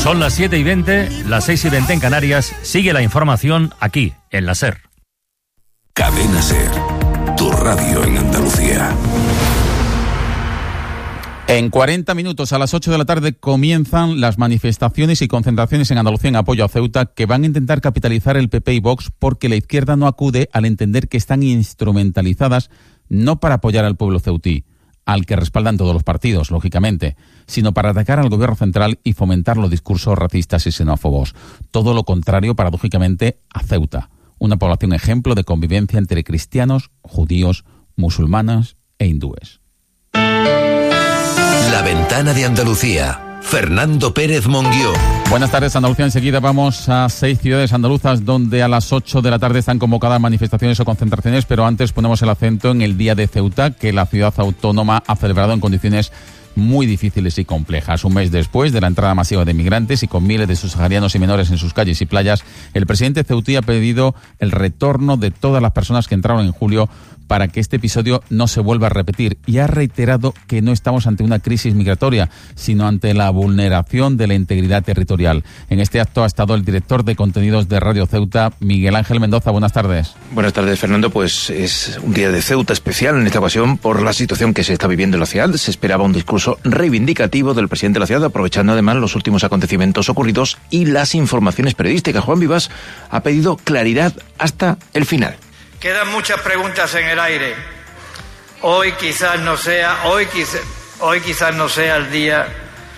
Son las 7:20, las 6:20 en Canarias. Sigue la información aquí, en la SER. Cadena SER, tu radio en Andalucía. En 40 minutos, a las 8 de la tarde, comienzan las manifestaciones y concentraciones en Andalucía en apoyo a Ceuta, que van a intentar capitalizar el PP y Vox porque la izquierda no acude al entender que están instrumentalizadas no para apoyar al pueblo ceutí, al que respaldan todos los partidos, lógicamente, sino para atacar al gobierno central y fomentar los discursos racistas y xenófobos. Todo lo contrario, paradójicamente, a Ceuta, una población ejemplo de convivencia entre cristianos, judíos, musulmanes e hindúes. La ventana de Andalucía. Fernando Pérez Monguió. Buenas tardes, Andalucía. Enseguida vamos a 6 ciudades andaluzas donde a las 8 de la tarde están convocadas manifestaciones o concentraciones, pero antes ponemos el acento en el Día de Ceuta, que la ciudad autónoma ha celebrado en condiciones muy difíciles y complejas. Un mes después de la entrada masiva de migrantes y con miles de subsaharianos y menores en sus calles y playas, el presidente ceutí ha pedido el retorno de todas las personas que entraron en julio para que este episodio no se vuelva a repetir, y ha reiterado que no estamos ante una crisis migratoria, sino ante la vulneración de la integridad territorial. En este acto ha estado el director de contenidos de Radio Ceuta, Miguel Ángel Mendoza. Buenas tardes. Buenas tardes, Fernando. Pues es un día de Ceuta especial en esta ocasión por la situación que se está viviendo en la ciudad. Se esperaba un discurso reivindicativo del presidente de la ciudad, aprovechando además los últimos acontecimientos ocurridos y las informaciones periodísticas. Juan Vivas ha pedido claridad hasta el final. Quedan muchas preguntas en el aire. Hoy quizás no sea el día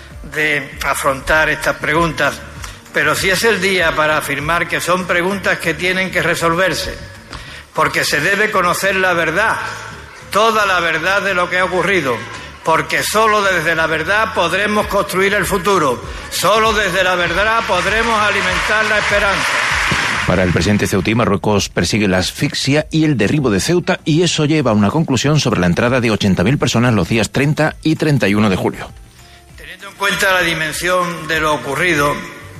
de afrontar estas preguntas, pero sí es el día para afirmar que son preguntas que tienen que resolverse, porque se debe conocer la verdad, toda la verdad de lo que ha ocurrido, porque solo desde la verdad podremos construir el futuro, solo desde la verdad podremos alimentar la esperanza. Para el presidente ceutí, Marruecos persigue la asfixia y el derribo de Ceuta, y eso lleva a una conclusión sobre la entrada de 80.000 personas los días 30 y 31 de julio. Teniendo en cuenta la dimensión de lo ocurrido,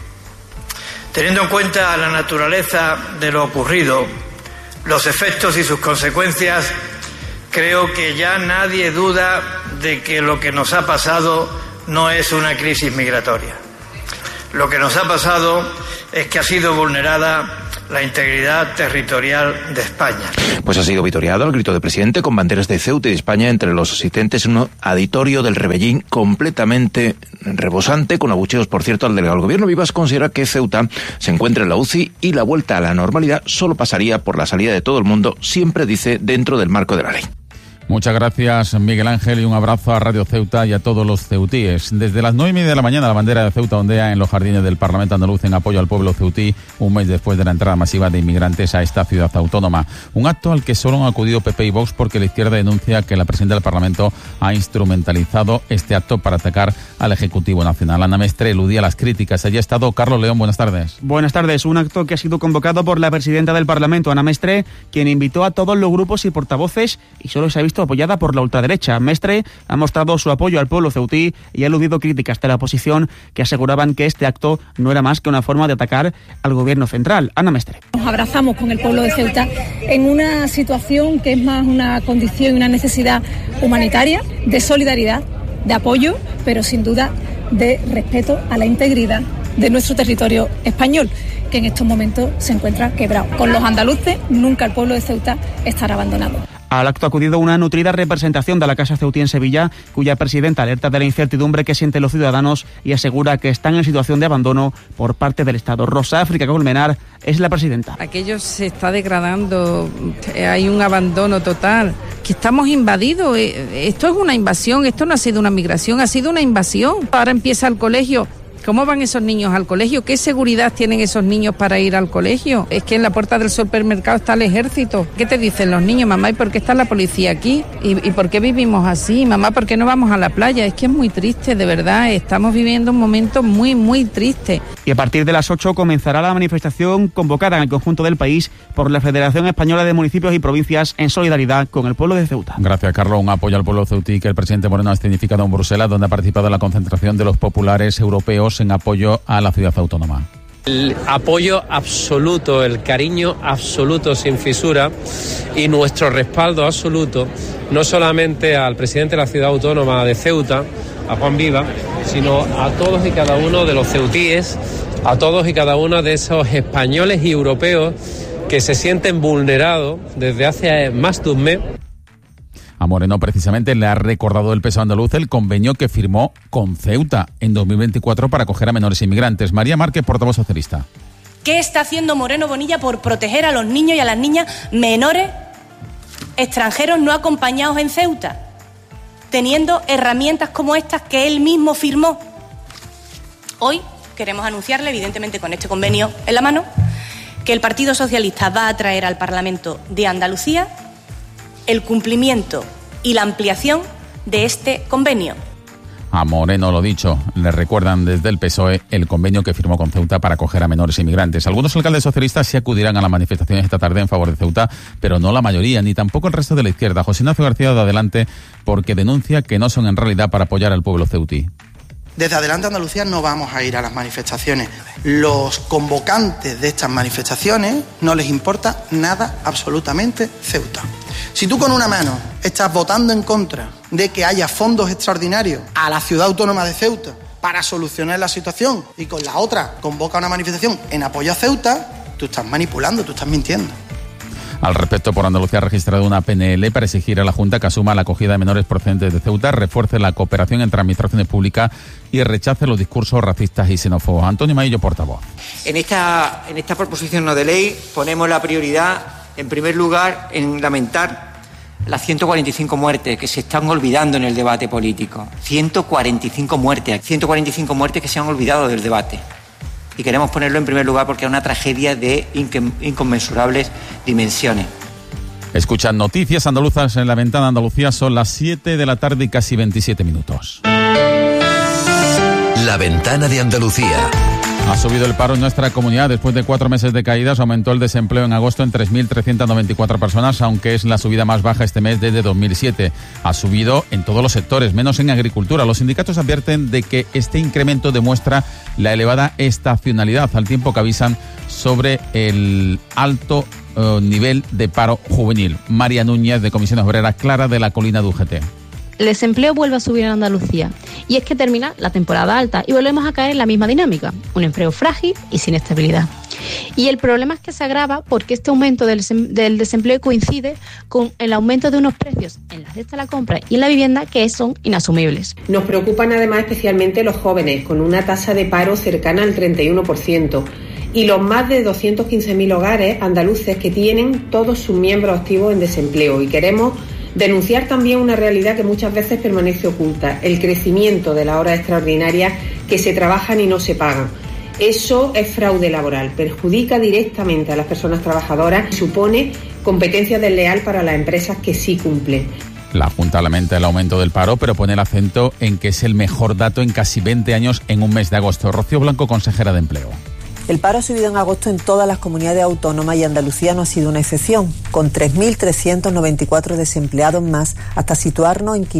teniendo en cuenta la naturaleza de lo ocurrido, los efectos y sus consecuencias, creo que ya nadie duda de que lo que nos ha pasado no es una crisis migratoria. Lo que nos ha pasado es que ha sido vulnerada la integridad territorial de España. Pues ha sido vitoreado el grito del presidente con banderas de Ceuta y de España entre los asistentes en un auditorio del Rebellín completamente rebosante, con abucheos, por cierto, al delegado del gobierno. Vivas considera que Ceuta se encuentra en la UCI y la vuelta a la normalidad solo pasaría por la salida de todo el mundo, siempre dice, dentro del marco de la ley. Muchas gracias, Miguel Ángel, y un abrazo a Radio Ceuta y a todos los ceutíes. Desde las 9:30 de la mañana, la bandera de Ceuta ondea en los jardines del Parlamento andaluz en apoyo al pueblo ceutí, un mes después de la entrada masiva de inmigrantes a esta ciudad autónoma. Un acto al que solo han acudido PP y Vox porque la izquierda denuncia que la presidenta del Parlamento ha instrumentalizado este acto para atacar al Ejecutivo Nacional. Ana Mestre eludía las críticas. Allí ha estado Carlos León. Buenas tardes. Buenas tardes. Un acto que ha sido convocado por la presidenta del Parlamento, Ana Mestre, quien invitó a todos los grupos y portavoces, y solo se ha visto apoyada por la ultraderecha. Mestre ha mostrado su apoyo al pueblo ceutí y ha eludido críticas de la oposición que aseguraban que este acto no era más que una forma de atacar al gobierno central. Ana Mestre. Nos abrazamos con el pueblo de Ceuta en una situación que es más una condición y una necesidad humanitaria, de solidaridad, de apoyo, pero sin duda de respeto a la integridad de nuestro territorio español, que en estos momentos se encuentra quebrado. Con los andaluces, nunca el pueblo de Ceuta estará abandonado. Al acto ha acudido una nutrida representación de la Casa Ceutí en Sevilla, cuya presidenta alerta de la incertidumbre que sienten los ciudadanos y asegura que están en situación de abandono por parte del Estado. Rosa África Colmenar es la presidenta. Aquello se está degradando, hay un abandono total, que estamos invadidos. Esto es una invasión, esto no ha sido una migración, ha sido una invasión. Ahora empieza el colegio. ¿Cómo van esos niños al colegio? ¿Qué seguridad tienen esos niños para ir al colegio? Es que en la puerta del supermercado está el ejército. ¿Qué te dicen los niños? Mamá, ¿y por qué está la policía aquí? ¿Y por qué vivimos así? Mamá, ¿por qué no vamos a la playa? Es que es muy triste, de verdad. Estamos viviendo un momento muy, muy triste. Y a partir de las 8 comenzará la manifestación convocada en el conjunto del país por la Federación Española de Municipios y Provincias en solidaridad con el pueblo de Ceuta. Gracias, Carlos. Un apoyo al pueblo ceutí que el presidente Moreno ha significado en Bruselas, donde ha participado en la concentración de los populares europeos en apoyo a la ciudad autónoma. El apoyo absoluto, el cariño absoluto sin fisura y nuestro respaldo absoluto, no solamente al presidente de la ciudad autónoma de Ceuta, a Juan Viva, sino a todos y cada uno de los ceutíes, a todos y cada uno de esos españoles y europeos que se sienten vulnerados desde hace más de un mes. A Moreno precisamente le ha recordado el PSOE andaluz el convenio que firmó con Ceuta en 2024 para acoger a menores inmigrantes. María Márquez, portavoz socialista. ¿Qué está haciendo Moreno Bonilla por proteger a los niños y a las niñas menores extranjeros no acompañados en Ceuta, teniendo herramientas como estas que él mismo firmó? Hoy queremos anunciarle, evidentemente con este convenio en la mano, que el Partido Socialista va a traer al Parlamento de Andalucía el cumplimiento y la ampliación de este convenio. A Moreno, lo dicho, le recuerdan desde el PSOE el convenio que firmó con Ceuta para acoger a menores inmigrantes. Algunos alcaldes socialistas sí acudirán a las manifestaciones esta tarde en favor de Ceuta, pero no la mayoría, ni tampoco el resto de la izquierda. José Ignacio García de Adelante, porque denuncia que no son en realidad para apoyar al pueblo ceutí. Desde Adelante Andalucía no vamos a ir a las manifestaciones. Los convocantes de estas manifestaciones no les importa nada absolutamente Ceuta. Si tú con una mano estás votando en contra de que haya fondos extraordinarios a la ciudad autónoma de Ceuta para solucionar la situación y con la otra convoca una manifestación en apoyo a Ceuta, tú estás manipulando, tú estás mintiendo. Al respecto, por Andalucía ha registrado una PNL para exigir a la Junta que asuma la acogida de menores procedentes de Ceuta, refuerce la cooperación entre administraciones públicas y rechace los discursos racistas y xenófobos. Antonio Maillo, portavoz. En esta proposición no de ley ponemos la prioridad, en primer lugar, en lamentar las 145 muertes que se están olvidando en el debate político. 145 muertes que se han olvidado del debate. Y queremos ponerlo en primer lugar porque es una tragedia de inconmensurables dimensiones. Escuchan Noticias Andaluzas en la Ventana de Andalucía. Son las 7 de la tarde y casi 27 minutos. La Ventana de Andalucía. Ha subido el paro en nuestra comunidad. Después de 4 meses de caídas, aumentó el desempleo en agosto en 3.394 personas, aunque es la subida más baja este mes desde 2007. Ha subido en todos los sectores, menos en agricultura. Los sindicatos advierten de que este incremento demuestra la elevada estacionalidad, al tiempo que avisan sobre el alto nivel de paro juvenil. María Núñez, de Comisiones Obreras, Clara, de la Colina de UGT. El desempleo vuelve a subir en Andalucía y es que termina la temporada alta y volvemos a caer en la misma dinámica, un empleo frágil y sin estabilidad. Y el problema es que se agrava porque este aumento del desempleo coincide con el aumento de unos precios en la cesta de la compra y en la vivienda que son inasumibles. Nos preocupan además especialmente los jóvenes, con una tasa de paro cercana al 31%. Y los más de 215.000 hogares andaluces que tienen todos sus miembros activos en desempleo. Y queremos denunciar también una realidad que muchas veces permanece oculta, el crecimiento de las horas extraordinarias que se trabajan y no se pagan. Eso es fraude laboral, perjudica directamente a las personas trabajadoras y supone competencia desleal para las empresas que sí cumplen. La Junta lamenta el aumento del paro, pero pone el acento en que es el mejor dato en casi 20 años en un mes de agosto. Rocío Blanco, consejera de Empleo. El paro ha subido en agosto en todas las comunidades autónomas y Andalucía no ha sido una excepción, con 3.394 desempleados más, hasta situarnos en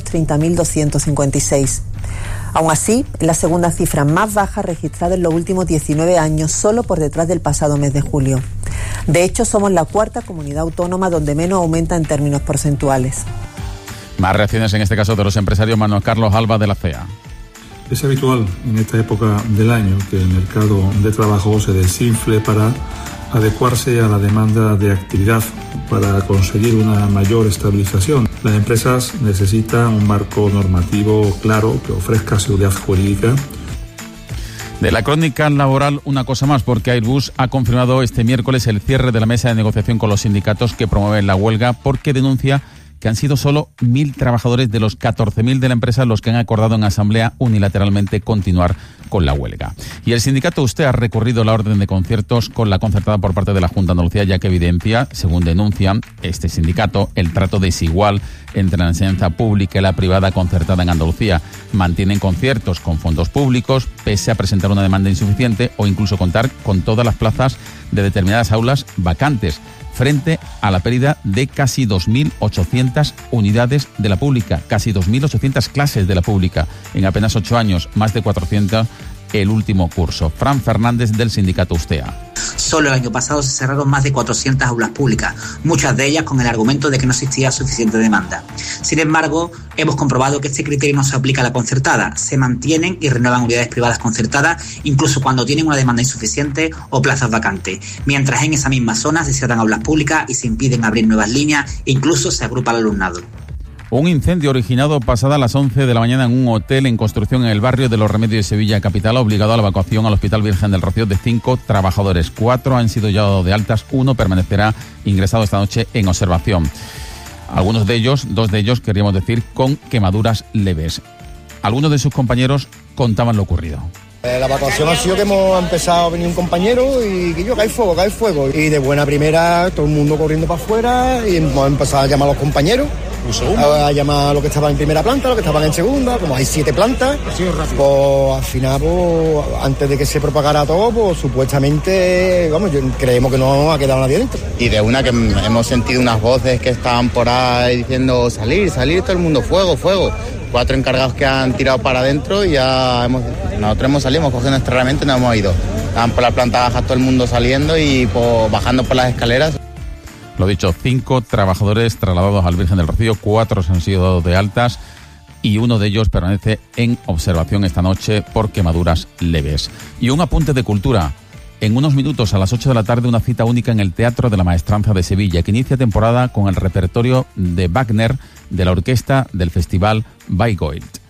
530.256. Aún así, es la segunda cifra más baja registrada en los últimos 19 años, solo por detrás del pasado mes de julio. De hecho, somos la cuarta comunidad autónoma donde menos aumenta en términos porcentuales. Más reacciones, en este caso de los empresarios. Manuel Carlos Alba, de la CEA. Es habitual en esta época del año que el mercado de trabajo se desinfle para adecuarse a la demanda de actividad, para conseguir una mayor estabilización. Las empresas necesitan un marco normativo claro que ofrezca seguridad jurídica. De la crónica laboral, una cosa más, porque Airbus ha confirmado este miércoles el cierre de la mesa de negociación con los sindicatos que promueven la huelga, porque denuncia que han sido solo 1.000 trabajadores de los 14.000 de la empresa los que han acordado en asamblea unilateralmente continuar con la huelga. Y el sindicato USTE ha recurrido la orden de conciertos con la concertada por parte de la Junta de Andalucía, ya que evidencia, según denuncia este sindicato, el trato desigual entre la enseñanza pública y la privada concertada en Andalucía. Mantienen conciertos con fondos públicos, pese a presentar una demanda insuficiente o incluso contar con todas las plazas de determinadas aulas vacantes, frente a la pérdida de casi 2.800 unidades de la pública, casi 2.800 clases de la pública en apenas 8 años, más de 400 el último curso. Fran Fernández, del sindicato USTEA. Solo el año pasado se cerraron más de 400 aulas públicas, muchas de ellas con el argumento de que no existía suficiente demanda. Sin embargo, hemos comprobado que este criterio no se aplica a la concertada. Se mantienen y renuevan unidades privadas concertadas, incluso cuando tienen una demanda insuficiente o plazas vacantes, mientras en esa misma zona se cierran aulas públicas y se impiden abrir nuevas líneas e incluso se agrupa el alumnado. Un incendio originado pasada las 11 de la mañana en un hotel en construcción en el barrio de Los Remedios de Sevilla capital ha obligado a la evacuación al Hospital Virgen del Rocío de 5 trabajadores. 4 han sido ya dados de altas, 1 permanecerá ingresado esta noche en observación. Algunos de ellos, 2 de ellos, queríamos decir, con quemaduras leves. Algunos de sus compañeros contaban lo ocurrido. La evacuación ha sido que hemos empezado a venir un compañero y que yo, cae fuego. Y de buena primera, todo el mundo corriendo para afuera y hemos empezado a llamar a los compañeros, a llamar a los que estaban en primera planta, a los que estaban en segunda, como hay 7 plantas. Pues al final, pues, antes de que se propagara todo, pues supuestamente, creemos que no ha quedado nadie dentro. Y de una que hemos sentido unas voces que estaban por ahí diciendo salir, todo el mundo, fuego. 4 encargados que han tirado para adentro y ya nosotros hemos salido, hemos cogido nuestra herramienta y nos hemos ido. Estaban por la planta baja todo el mundo saliendo y bajando por las escaleras. Lo dicho, 5 trabajadores trasladados al Virgen del Rocío, 4 han sido dados de altas y 1 de ellos permanece en observación esta noche por quemaduras leves. Y un apunte de cultura. En unos minutos, a las 8 de la tarde, una cita única en el Teatro de la Maestranza de Sevilla, que inicia temporada con el repertorio de Wagner de la orquesta del Festival Bayreuth.